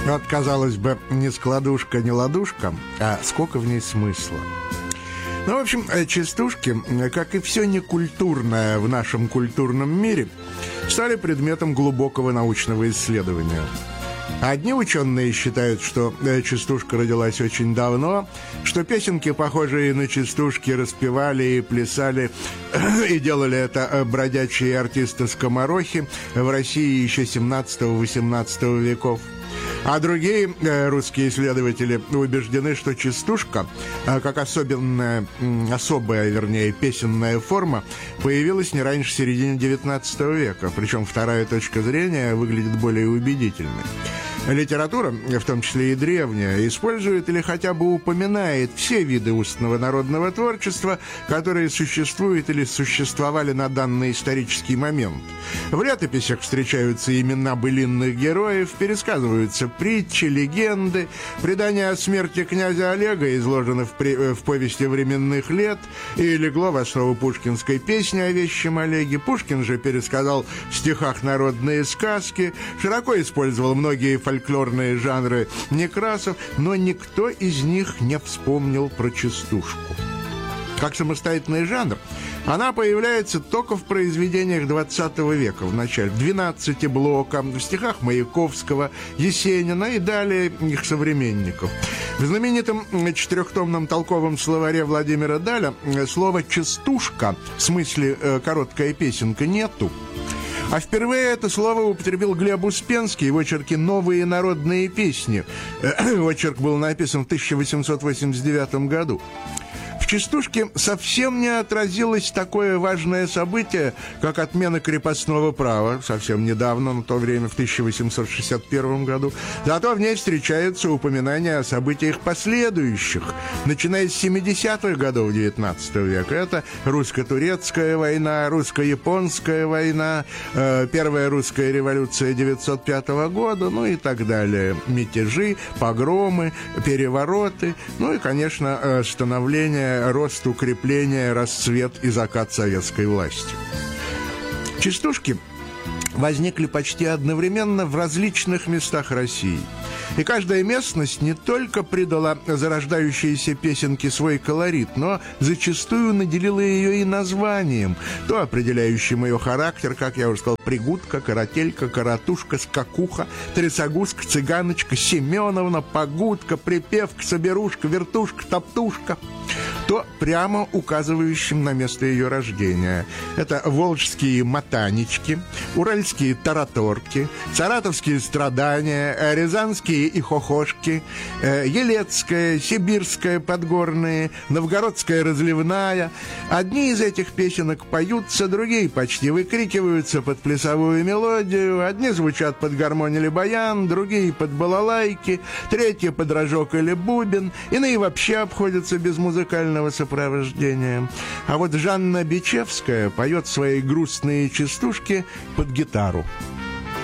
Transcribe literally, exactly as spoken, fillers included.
Вот, казалось бы, не складушка, не ладушка, а сколько в ней смысла. Ну, в общем, частушки, как и все некультурное в нашем культурном мире, стали предметом глубокого научного исследования. Одни ученые считают, что частушка родилась очень давно, что песенки, похожие на частушки, распевали и плясали, и делали это бродячие артисты-скоморохи в России еще семнадцатого-восемнадцатого веков. А другие э, русские исследователи убеждены, что частушка, э, как особенная, э, особая, вернее, песенная форма, появилась не раньше середины девятнадцатого века. Причем вторая точка зрения выглядит более убедительной. Литература, в том числе и древняя, использует или хотя бы упоминает все виды устного народного творчества, которые существуют или существовали на данный исторический момент. В летописях встречаются имена былинных героев, пересказываются притчи, легенды, предания о смерти князя Олега изложены в, при... в повести временных лет и легло в основу пушкинской песни о вещем Олеге. Пушкин же пересказал в стихах народные сказки, широко использовал многие фольклорные жанры Некрасов, но никто из них не вспомнил про частушку. Как самостоятельный жанр, она появляется только в произведениях двадцатого века, в начале, в двенадцати блока, в стихах Маяковского, Есенина и далее их современников. В знаменитом четырехтомном толковом словаре Владимира Даля слова «частушка», в смысле «короткая песенка», нету. А впервые это слово употребил Глеб Успенский в очерке «Новые народные песни». Очерк был написан в тысяча восемьсот восемьдесят девятом году. В частушке совсем не отразилось такое важное событие, как отмена крепостного права, совсем недавно, на то время, в тысяча восемьсот шестьдесят первом году. Зато в ней встречаются упоминания о событиях последующих, начиная с семидесятых годов девятнадцатого века. Это русско-турецкая война, русско-японская война, э, первая русская революция девятьсот пятого года, ну и так далее. Мятежи, погромы, перевороты, ну и, конечно, э, становление, рост, укрепление, расцвет и закат советской власти. Частушки возникли почти одновременно в различных местах России. И каждая местность не только придала зарождающейся песенке свой колорит, но зачастую наделила ее и названием, то определяющим ее характер, как я уже сказал, пригудка, карателька, каратушка, скакуха, трясогузка, цыганочка, Семеновна, погудка, припевка, соберушка, вертушка, топтушка, то прямо указывающим на место ее рождения. Это волжские мотанички, уральские тараторки, саратовские страдания, рязанские и хохошки, елецкая, сибирская подгорные, новгородская разливная. Одни из этих песенок поются, другие почти выкрикиваются под плясовую мелодию, одни звучат под гармонь или баян, другие под балалайки, третьи под рожок или бубен, иные вообще обходятся без музыкального сопровождения. А вот Жанна Бичевская поет свои грустные частушки под гитару.